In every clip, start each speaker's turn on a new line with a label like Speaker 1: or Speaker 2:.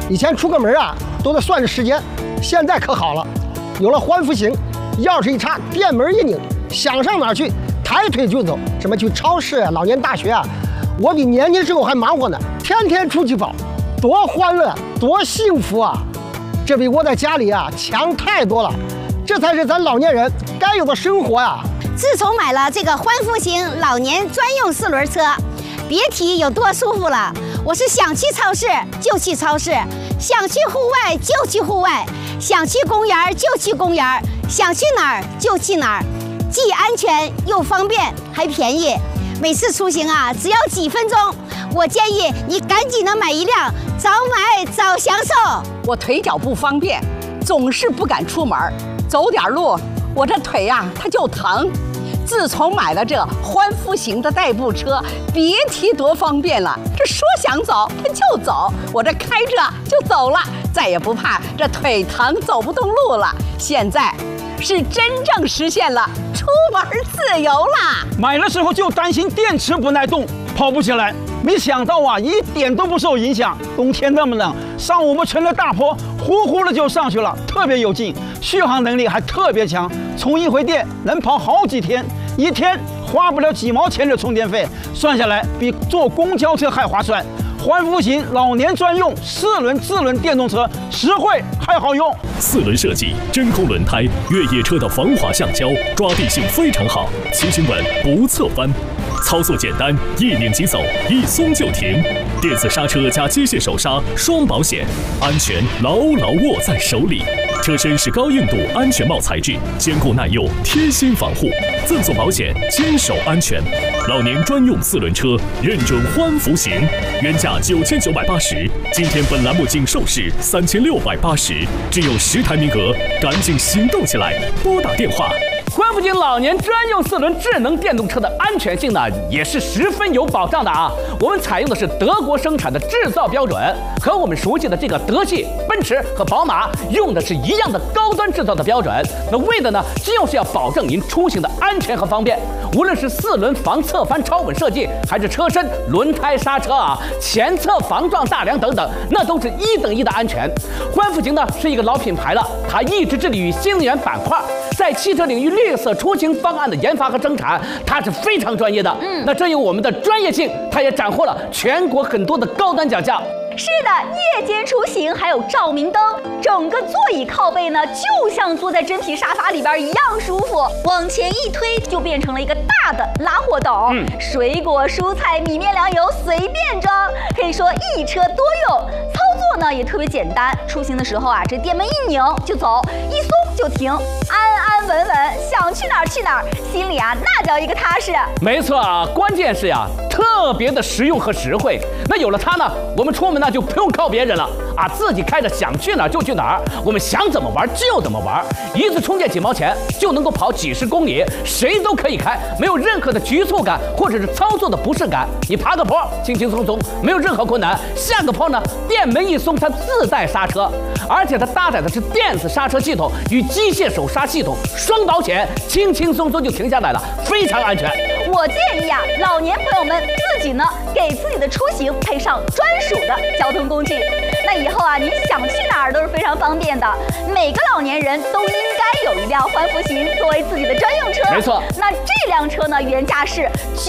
Speaker 1: 以前出个门啊都得算着时间，现在可好了，有了欢福行，钥匙一插，店门一拧，想上哪儿去，抬腿就走。什么去超市啊、老年大学啊，我比年轻时候还忙活呢，天天出去跑，多欢乐，多幸福啊！这比我在家里啊强太多了，这才是咱老年人该有的生活啊！
Speaker 2: 自从买了这个欢福行老年专用4轮车，别提有多舒服了。我是想去超市就去超市，想去户外就去户外，想去公园就去公园，想去哪儿就去哪儿，既安全又方便还便宜。每次出行啊只要几分钟，我建议你赶紧的买一辆，早买早享受。
Speaker 3: 我腿脚不方便，总是不敢出门，走点路我这腿呀它就疼。自从买了这欢福行的代步车，别提多方便了。这说想走它就走，我这开着就走了，再也不怕这腿疼走不动路了。现在是真正实现了出门自由啦！
Speaker 4: 买的时候就担心电池不耐动，跑不起来，没想到啊，一点都不受影响。冬天那么冷，上我们村的大坡，呼呼的就上去了，特别有劲，续航能力还特别强，充一回电能跑好几天，一天花不了几毛钱的充电费，算下来比坐公交车还划算。欢福行老年专用4轮自轮电动车，实惠还好用。
Speaker 5: 4轮设计，真空轮胎，越野车的防滑橡胶，抓地性非常好，骑行稳不侧翻，操作简单，一拧即走，一松就停。电子刹车加机械手刹，双保险，安全牢牢握在手里。车身是高硬度安全帽材质，坚固耐用，贴心防护，赠送保险，坚守安全。老年专用4轮车，认准欢福行，原价9980，今天本栏目仅售市3680，只有10台名额，赶紧行动起来，拨打电话。
Speaker 6: 欢福行老年专用4轮智能电动车的安全性呢，也是十分有保障的啊。我们采用的是德国生产的制造标准，和我们熟悉的这个德系、奔驰和宝马用的是一样的高端制造的标准。那为的呢，就是要保证您出行的安全和方便。无论是4轮防侧翻超稳设计，还是车身、轮胎、刹车啊、前侧防撞大梁等等，那都是1等1的安全。欢福行呢是一个老品牌了，它一直致力于新能源板块，在汽车领域绿色出行方案的研发和生产，它是非常专业的。那这有我们的专业性，它也斩获了全国很多的高端奖项。
Speaker 7: 是的，夜间出行还有照明灯，整个座椅靠背呢，就像坐在真皮沙发里边一样舒服，往前一推就变成了一个大的拉货斗，水果、蔬菜、米面粮油随便装，可以说一车多用。操作呢也特别简单，出行的时候啊，这电门一拧就走，一松就停，安安稳稳，想去哪儿去哪儿，心里啊那叫一个踏实。
Speaker 6: 没错啊，关键是呀，特别的实用和实惠。那有了它呢，我们出门呢就不用靠别人了啊，自己开着想去哪儿就去哪儿，我们想怎么玩就怎么玩，一次充电几毛钱就能够跑几10公里，谁都可以开，没有任何的局促感或者是操作的不适感。你爬个坡轻轻松松，没有任何困难，下个坡呢电门一松它自带刹车，而且它搭载的是电子刹车系统与机械手刹系统，双保险，轻轻松松就停下来了，非常安全。
Speaker 7: 我建议啊，老年朋友们自己呢给自己的出行配上专属的交通工具，那以后啊你想去哪儿都是非常方便的。每个老年人都应该有一辆欢福行作为自己的专用车。
Speaker 6: 没错，
Speaker 7: 那这辆车呢原价是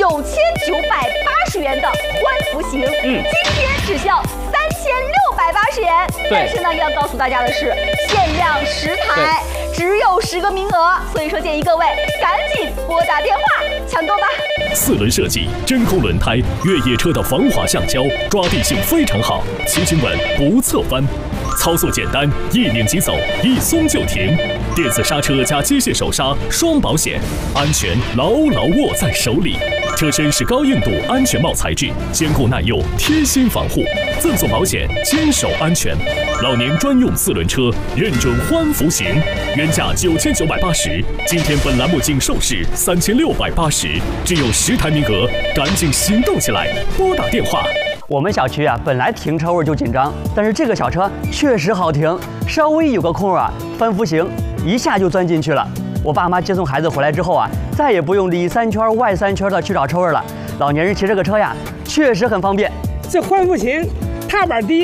Speaker 7: 9980元的欢福行，今天只需要3680元。但是呢要告诉大家的是，限量10台，只有10个名额，所以说建议各位赶紧拨打电话抢购吧。
Speaker 5: 4轮设计，真空轮胎，越野车的防滑橡胶，抓地性非常好，骑行稳不侧翻，操作简单，一拧即走，一松就停。电子刹车加机械手刹，双保险，安全牢牢握在手里。车身是高硬度安全帽材质，坚固耐用，贴心防护，赠送保险，坚守安全。老年专用4轮车，认准欢福行，原价9980，今天本栏目仅售市3680，只有10台名额，赶紧行动起来，拨打电话。
Speaker 8: 我们小区啊，本来停车位就紧张，但是这个小车确实好停，稍微有个空啊，欢福行一下就钻进去了。我爸妈接送孩子回来之后啊，再也不用里3圈外3圈的去找车位了。老年人骑这个车呀，确实很方便。
Speaker 9: 这欢福行踏板低，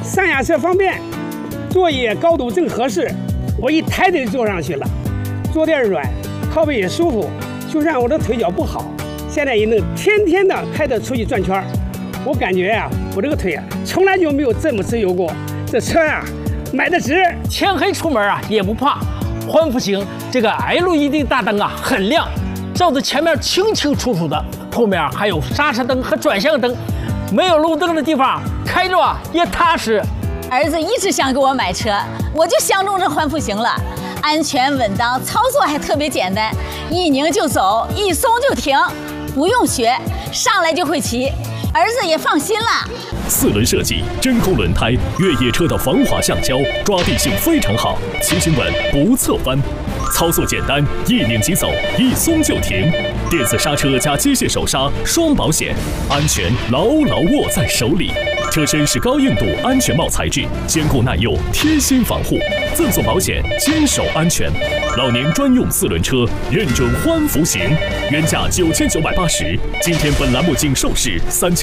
Speaker 9: 上下车方便，座椅高度正合适，我一抬腿坐上去了，坐垫软，靠背也舒服。就算我的腿脚不好，现在也能天天的开着出去转圈。我感觉呀，我这个腿啊，从来就没有这么自由过。这车呀，买的值。
Speaker 6: 天黑出门啊也不怕，欢福行这个 LED 大灯啊很亮，照着前面清清楚楚的，后面还有刹车灯和转向灯，没有路灯的地方开着啊也踏实。
Speaker 10: 儿子一直想给我买车，我就相中这欢福行了，安全稳当，操作还特别简单，一拧就走，一松就停，不用学，上来就会骑。儿子也放心了。
Speaker 5: 4轮设计，真空轮胎，越野车的防滑橡胶，抓地性非常好，骑行稳不侧翻，操作简单，一拧即走，一松就停。电子刹车加机械手刹，双保险，安全牢牢握在手里。车身是高硬度安全帽材质，坚固耐用，贴心防护，赠送保险，坚守安全。老年专用4轮车，认准欢福行，原价9980，今天本栏目仅售市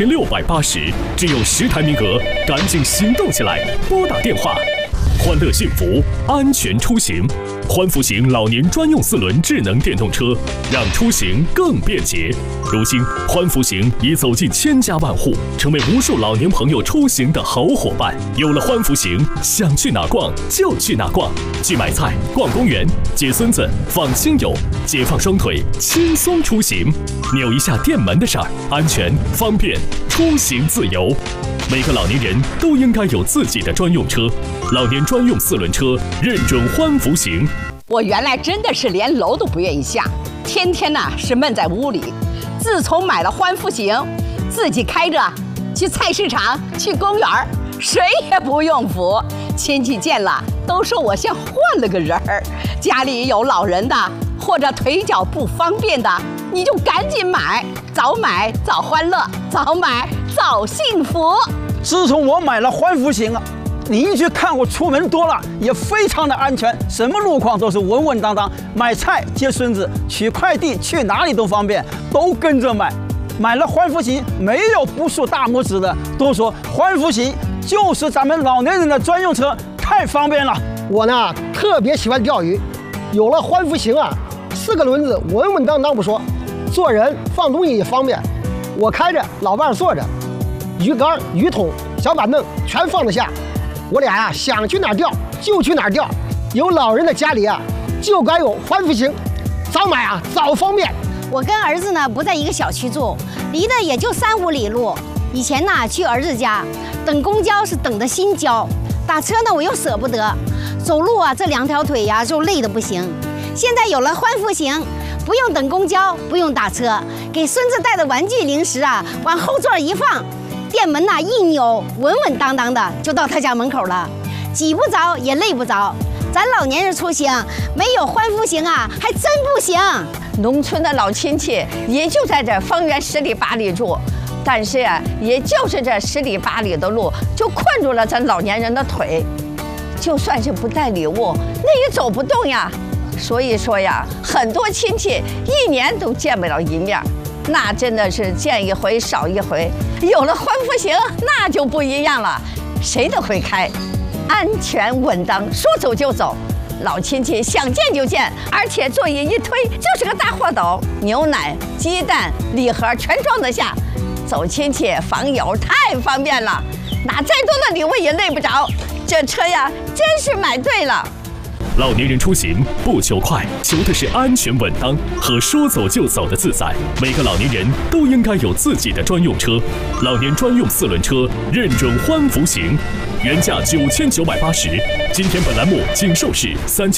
Speaker 5: 3680，只有10台名额，赶紧行动起来，拨打电话。欢乐幸福，安全出行。欢福行老年专用4轮智能电动车，让出行更便捷。如今，欢福行已走进千家万户，成为无数老年朋友出行的好伙伴。有了欢福行，想去哪逛就去哪逛，去买菜、逛公园、接孙子、放亲友，解放双腿，轻松出行。扭一下电门的事儿，安全方便，出行自由。每个老年人都应该有自己的专用车，老年专用4轮车，认准欢福行。
Speaker 3: 我原来真的是连楼都不愿意下，天天呢是闷在屋里。自从买了欢福行，自己开着去菜市场、去公园，谁也不用扶。亲戚见了都说我像换了个人儿。家里有老人的或者腿脚不方便的，你就赶紧买，早买早欢乐，早买早幸福。
Speaker 4: 自从我买了欢福行啊，邻居看我出门多了，也非常的安全，什么路况都是稳稳当当。买菜、接孙子、取快递，去哪里都方便，都跟着买。买了欢福行，没有不竖大拇指的，都说欢福行就是咱们老年人的专用车，太方便了。
Speaker 1: 我呢特别喜欢钓鱼，有了欢福行啊，4个轮子稳稳当当不说，做人放东西也方便。我开着，老伴坐着，鱼竿、鱼桶、小板凳全放得下。我俩呀想去哪儿钓就去哪儿钓。有老人的家里啊，就该有欢福行，早买啊早方便。
Speaker 2: 我跟儿子呢不在一个小区住，离得也就3、5里路。以前呢去儿子家等公交是等的心焦，打车呢我又舍不得，走路啊这2条腿呀就累得不行。现在有了欢福行，不用等公交，不用打车，给孙子带的玩具零食啊往后座一放，电门呐一扭，稳稳当当的就到他家门口了，挤不着也累不着。咱老年人出行没有欢福行啊还真不行。
Speaker 11: 农村的老亲戚也就在这方圆10里8里住，但是呀，也就是这10里8里的路就困住了咱老年人的腿，就算是不带礼物，那也走不动呀。所以说呀，很多亲戚1年都见不了一面，那真的是见一回少一回。有了欢福行，那就不一样了，谁都会开，安全稳当，说走就走。老亲戚想见就见，而且座椅一推就是个大货斗，牛奶、鸡蛋、礼盒全装得下。走亲戚、访友太方便了，拿再多的礼物也累不着。这车呀，真是买对了。
Speaker 5: 老年人出行不求快，求的是安全稳当和说走就走的自在。每个老年人都应该有自己的专用车，老年专用4轮车，认准欢福行，原价9980，今天本栏目仅售市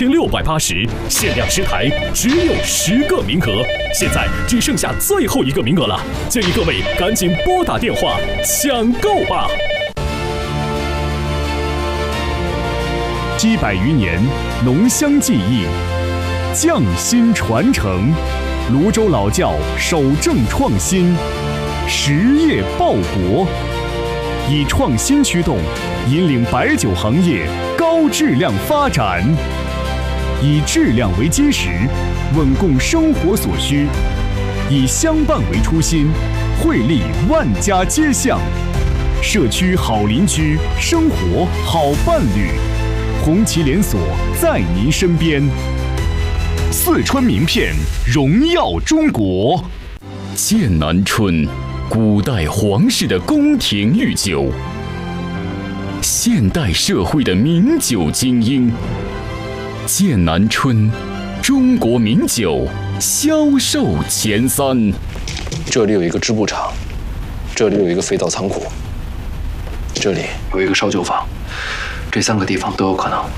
Speaker 5: 3680，限量10台，只有10个名额，现在只剩下最后1个名额了，建议各位赶紧拨打电话抢购吧。
Speaker 12: 700余年浓香技艺，匠心传承，泸州老窖守正创新，实业报国，以创新驱动，引领白酒行业高质量发展，以质量为基石，稳供生活所需，以相伴为初心，惠利万家街巷。 社区好邻居，生活好伴侣。红旗连锁在您身边。四川名片，荣耀中国。
Speaker 13: 剑南春，古代皇室的宫廷御酒，现代社会的名酒精英。剑南春，中国名酒销售前3。
Speaker 14: 这里有一个织布厂，这里有一个肥皂仓库，这里有一个烧酒坊，这3个地方都有可能。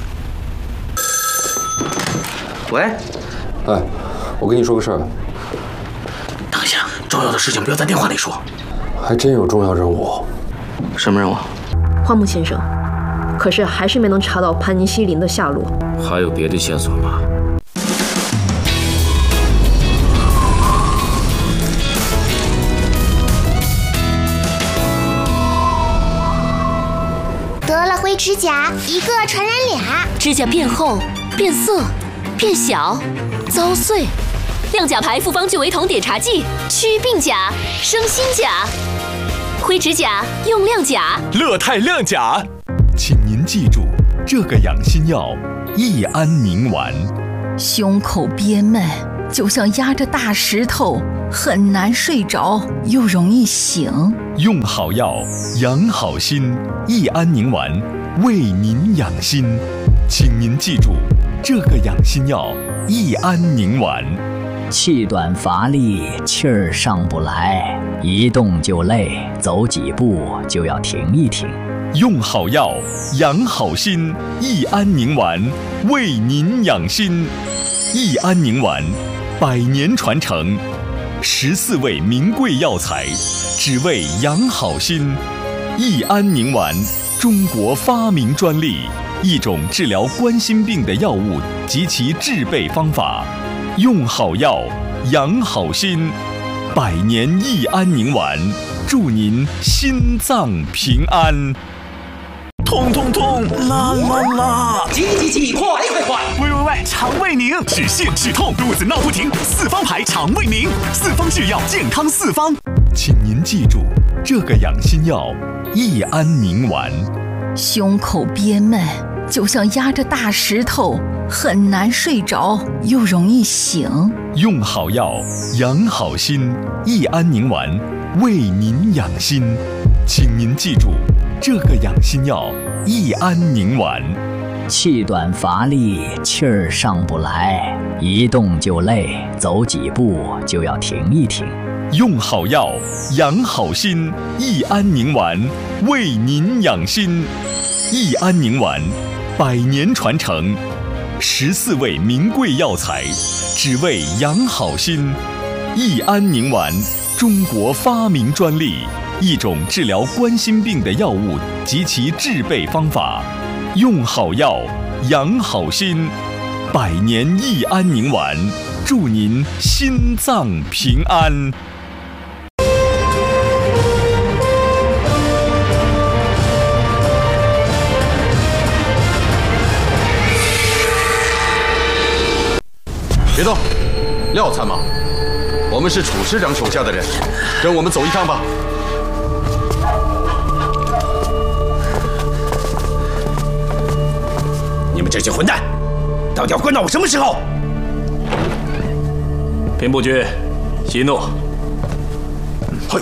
Speaker 15: 喂，
Speaker 14: 哎，我跟你说个事儿。
Speaker 15: 等一下，重要的事情不要在电话里说。
Speaker 14: 还真有重要任务。
Speaker 15: 什么任务？
Speaker 16: 花木先生，可是还是没能查到潘尼西林的下落。
Speaker 15: 还有别的线索吗？
Speaker 17: 得了灰指甲，一个传染俩，
Speaker 18: 指甲变厚、变色、变小、遭碎。亮甲牌复方聚维酮碘茶剂，祛病甲、生新甲。灰指甲用亮甲，
Speaker 12: 乐泰亮甲。请您记住，这个养心药益安宁丸。
Speaker 19: 胸口憋闷，就像压着大石头，很难睡着，又容易醒。
Speaker 12: 用好药，养好心，益安宁丸为您养心。请您记住，这个养心药益安宁丸。
Speaker 20: 气短乏力，气儿上不来，一动就累，走几步就要停一停。
Speaker 12: 用好药，养好心，益安宁丸为您养心。益安宁丸100年传承，14味名贵药材，只为养好心。益安宁丸，中国发明专利，一种治疗冠心病的药物及其制备方法。用好药，养好心，100年益安宁丸，祝您心脏平安。
Speaker 21: 痛痛痛，啦啦啦！
Speaker 22: 急急急，快快快！
Speaker 21: 喂，肠胃宁，止泻止痛，肚子闹不停，四方牌肠胃宁，四方制药，健康四方。
Speaker 12: 请您记住，这个养心药益安宁丸。
Speaker 19: 胸口憋闷，就像压着大石头，很难睡着，又容易醒。
Speaker 12: 用好药，养好心，益安宁丸为您养心。请您记住，这个养心药益安宁丸。
Speaker 20: 气短乏力，气儿上不来，一动就累，走几步就要停一停。
Speaker 12: 用好药，养好心，益安宁丸为您养心。益安宁丸100年传承，14味名贵药材，只为养好心。益安宁丸，中国发明专利，一种治疗冠心病的药物及其制备方法。用好药，养好心，100年益安宁丸，祝您心脏平安。
Speaker 23: 别动，廖参谋，我们是楚师长手下的人，跟我们走一趟吧。
Speaker 15: 你们这些混蛋，到底要关到我什么时候？
Speaker 24: 平步军，息怒。
Speaker 15: 嘿，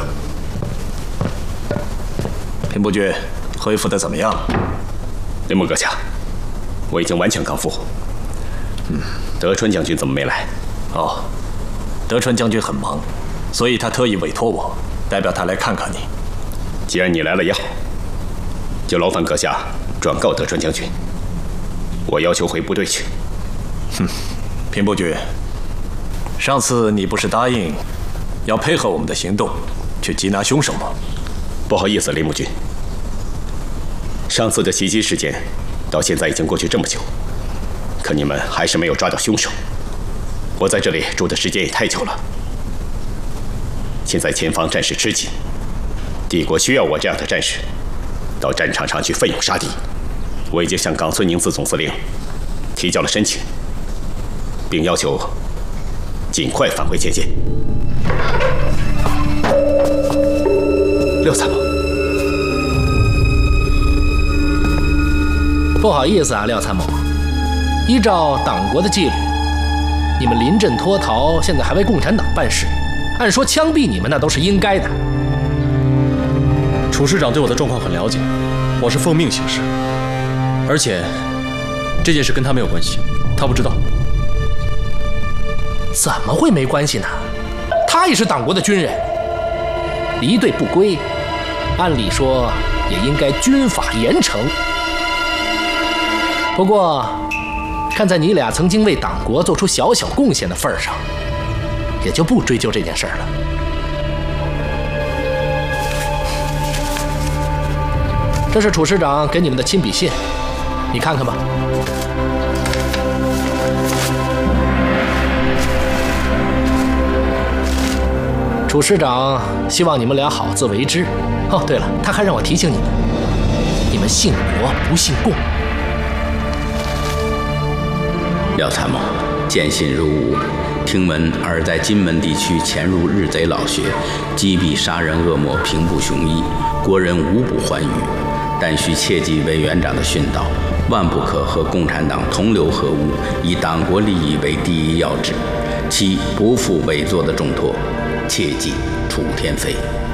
Speaker 24: 平步军恢复的怎么样？
Speaker 15: 雷蒙阁下，我已经完全康复。德川将军怎么没来？
Speaker 24: 哦，德川将军很忙，所以他特意委托我代表他来看看你。
Speaker 15: 既然你来了也好，就劳烦阁下转告德川将军，我要求回部队去。
Speaker 24: 平步军，上次你不是答应要配合我们的行动去缉拿凶手吗？
Speaker 15: 不好意思，雷木军，上次的袭击事件到现在已经过去这么久。可你们还是没有抓到凶手，我在这里住的时间也太久了。现在前方战事吃紧，帝国需要我这样的战士到战场上去奋勇杀敌。我已经向冈村宁次总司令提交了申请，并要求尽快返回前线。廖参谋，
Speaker 7: 不好意思啊，廖参谋，依照党国的纪律，你们临阵脱逃，现在还为共产党办事，按说枪毙你们那都是应该的。
Speaker 23: 楚师长对我的状况很了解，我是奉命行事，而且这件事跟他没有关系，他不知道。
Speaker 7: 怎么会没关系呢？他也是党国的军人，离队不归，按理说也应该军法严惩。不过，看在你俩曾经为党国做出小小贡献的份上，也就不追究这件事儿了。这是楚师长给你们的亲笔信，你看看吧。楚师长希望你们俩好自为之。哦，对了，他还让我提醒你们，你们姓国不姓共。
Speaker 8: 廖参谋，见信入伍，听闻尔在金门地区潜入日贼老穴，击毙杀人恶魔，平步雄一，国人无不欢愉。但需切记委员长的训导，万不可和共产党同流合污，以党国利益为第一要旨，其不负委座的重托，切记楚天飞。